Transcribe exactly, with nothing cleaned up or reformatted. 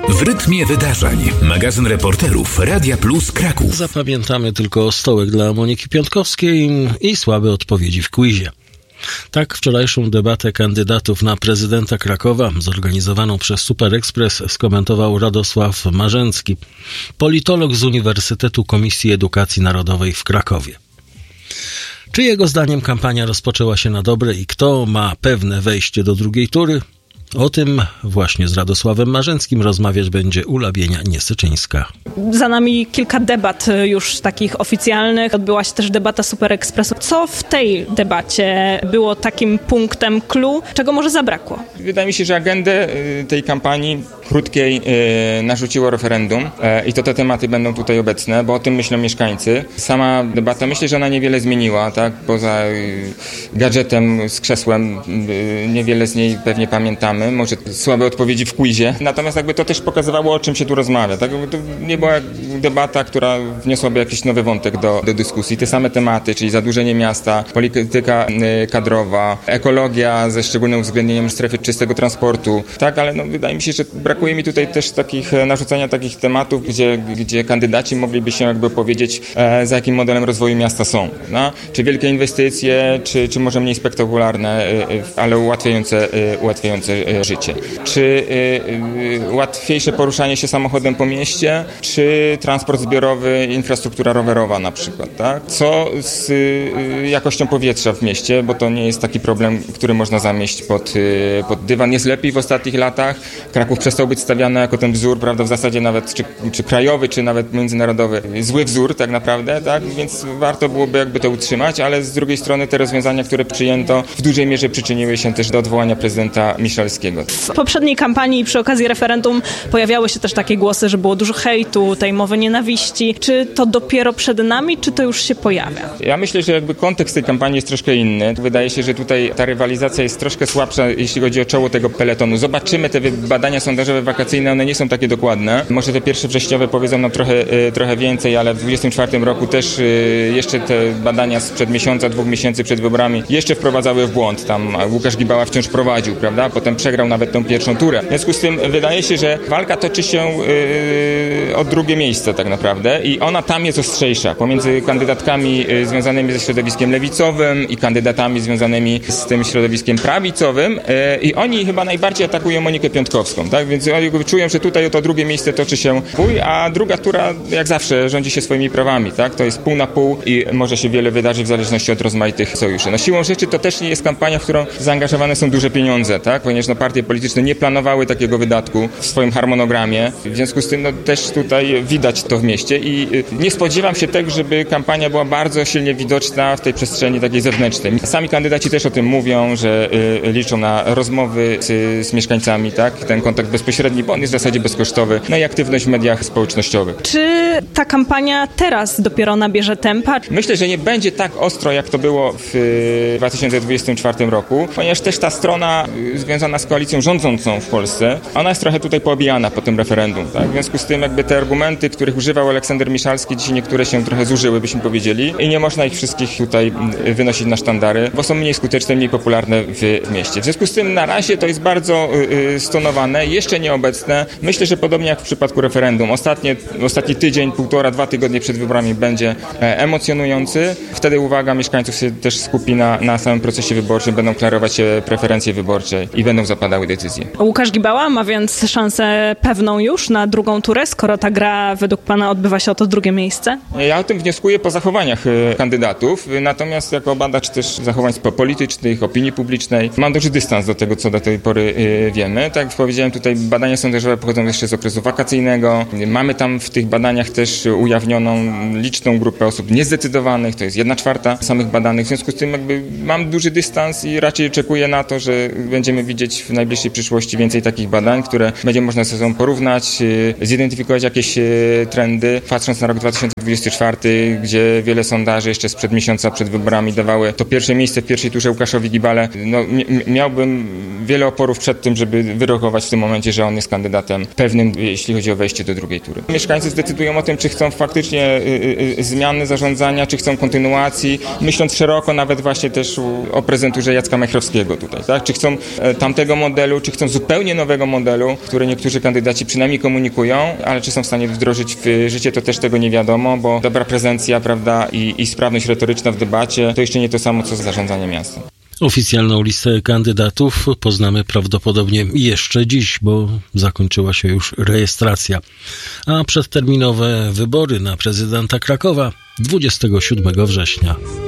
W rytmie wydarzeń. Magazyn reporterów Radia Plus Kraków. Zapamiętamy tylko stołek dla Moniki Piątkowskiej i słabe odpowiedzi w quizie. Tak wczorajszą debatę kandydatów na prezydenta Krakowa zorganizowaną przez Super Express skomentował Radosław Marzęcki, politolog z Uniwersytetu Komisji Edukacji Narodowej w Krakowie. Czy jego zdaniem kampania rozpoczęła się na dobre i kto ma pewne wejście do drugiej tury? O tym właśnie z Radosławem Marzęckim rozmawiać będzie Ula Bienia-Niesyczyńska. Za nami kilka debat już takich oficjalnych. Odbyła się też debata Super Expressu. Co w tej debacie było takim punktem clou, czego może zabrakło? Wydaje mi się, że agendę tej kampanii krótkiej narzuciło referendum i to te tematy będą tutaj obecne, bo o tym myślą mieszkańcy. Sama debata, myślę, że ona niewiele zmieniła, tak? Poza gadżetem z krzesłem niewiele z niej pewnie pamiętamy. Może słabe odpowiedzi w quizie. Natomiast jakby to też pokazywało, o czym się tu rozmawia. Tak? To nie była debata, która wniosłaby jakiś nowy wątek do, do dyskusji. Te same tematy, czyli zadłużenie miasta, polityka kadrowa, ekologia ze szczególnym uwzględnieniem strefy czystego transportu. Tak, ale no, wydaje mi się, że brakuje mi tutaj też takich narzucania takich tematów, gdzie, gdzie kandydaci mogliby się jakby powiedzieć, e, za jakim modelem rozwoju miasta są. No? Czy wielkie inwestycje, czy, czy może mniej spektakularne, e, ale ułatwiające, e, ułatwiające życie. Czy y, y, łatwiejsze poruszanie się samochodem po mieście, czy transport zbiorowy, infrastruktura rowerowa na przykład, tak? Co z y, jakością powietrza w mieście, bo to nie jest taki problem, który można zamieść pod, y, pod dywan. Jest lepiej w ostatnich latach. Kraków przestał być stawiany jako ten wzór, prawda, w zasadzie nawet czy, czy krajowy, czy nawet międzynarodowy. Zły wzór tak naprawdę, tak? Więc warto byłoby jakby to utrzymać, ale z drugiej strony te rozwiązania, które przyjęto, w dużej mierze przyczyniły się też do odwołania prezydenta Miszalskiego. W poprzedniej kampanii przy okazji referendum pojawiały się też takie głosy, że było dużo hejtu, tej mowy nienawiści. Czy to dopiero przed nami, czy to już się pojawia? Ja myślę, że jakby kontekst tej kampanii jest troszkę inny. Wydaje się, że tutaj ta rywalizacja jest troszkę słabsza, jeśli chodzi o czoło tego peletonu. Zobaczymy te badania sondażowe wakacyjne, one nie są takie dokładne. Może te pierwsze wrześniowe powiedzą nam trochę, trochę więcej, ale w dwudziestym czwartym roku też jeszcze te badania sprzed miesiąca, dwóch miesięcy przed wyborami jeszcze wprowadzały w błąd. Tam Łukasz Gibała wciąż prowadził, prawda? Potem przegrał nawet tą pierwszą turę. W związku z tym wydaje się, że walka toczy się yy, o drugie miejsce tak naprawdę i ona tam jest ostrzejsza pomiędzy kandydatkami yy, związanymi ze środowiskiem lewicowym i kandydatami związanymi z tym środowiskiem prawicowym yy, i oni chyba najbardziej atakują Monikę Piątkowską, tak? Więc oni czują, że tutaj o to drugie miejsce toczy się bój, a druga tura jak zawsze rządzi się swoimi prawami, tak? To jest pół na pół i może się wiele wydarzyć w zależności od rozmaitych sojuszy. No siłą rzeczy to też nie jest kampania, w którą zaangażowane są duże pieniądze, tak? Ponieważ no partie polityczne nie planowały takiego wydatku w swoim harmonogramie. W związku z tym no, też tutaj widać to w mieście i nie spodziewam się tego, żeby kampania była bardzo silnie widoczna w tej przestrzeni takiej zewnętrznej. Sami kandydaci też o tym mówią, że y, liczą na rozmowy z, z mieszkańcami, tak? Ten kontakt bezpośredni, bo on jest w zasadzie bezkosztowy. No i aktywność w mediach społecznościowych. Czy ta kampania teraz dopiero nabierze tempa? Myślę, że nie będzie tak ostro, jak to było w dwa tysiące dwudziestym czwartym roku, ponieważ też ta strona związana z koalicją rządzącą w Polsce, ona jest trochę tutaj poobijana po tym referendum. Tak? W związku z tym jakby te argumenty, których używał Aleksander Miszalski, dzisiaj niektóre się trochę zużyły, byśmy powiedzieli, i nie można ich wszystkich tutaj wynosić na sztandary, bo są mniej skuteczne, mniej popularne w, w mieście. W związku z tym na razie to jest bardzo y, stonowane, jeszcze nieobecne. Myślę, że podobnie jak w przypadku referendum. Ostatnie, ostatni tydzień, półtora, dwa tygodnie przed wyborami będzie e, emocjonujący. Wtedy uwaga mieszkańców się też skupi na, na samym procesie wyborczym, będą klarować się preferencje wyborcze i będą zapadały decyzje. Łukasz Gibała ma więc szansę pewną już na drugą turę, skoro ta gra według pana odbywa się o to drugie miejsce? Ja o tym wnioskuję po zachowaniach y, kandydatów, natomiast jako badacz też zachowań politycznych, opinii publicznej, mam duży dystans do tego, co do tej pory y, wiemy. Tak jak powiedziałem, tutaj badania sondażowe pochodzą jeszcze z okresu wakacyjnego. Mamy tam w tych badaniach też ujawnioną liczną grupę osób niezdecydowanych, to jest jedna czwarta samych badanych. W związku z tym jakby mam duży dystans i raczej oczekuję na to, że będziemy widzieć w najbliższej przyszłości więcej takich badań, które będzie można ze sobą porównać, zidentyfikować jakieś trendy, patrząc na rok dwa tysiące dwudziesty czwarty, gdzie wiele sondaży jeszcze sprzed miesiąca przed wyborami dawały to pierwsze miejsce w pierwszej turze Łukaszowi Gibale. No, miałbym wiele oporów przed tym, żeby wyrokować w tym momencie, że on jest kandydatem pewnym, jeśli chodzi o wejście do drugiej tury. Mieszkańcy zdecydują o tym, czy chcą faktycznie y, y, zmiany zarządzania, czy chcą kontynuacji, myśląc szeroko nawet właśnie też o prezydenturze Jacka Majchrowskiego tutaj, tak? Czy chcą e, tamtego modelu, czy chcą zupełnie nowego modelu, który niektórzy kandydaci przynajmniej komunikują, ale czy są w stanie wdrożyć w życie, to też tego nie wiadomo, bo dobra prezencja, prawda, i, i sprawność retoryczna w debacie to jeszcze nie to samo, co zarządzanie miastem. Oficjalną listę kandydatów poznamy prawdopodobnie jeszcze dziś, bo zakończyła się już rejestracja. A przedterminowe wybory na prezydenta Krakowa dwudziestego siódmego września.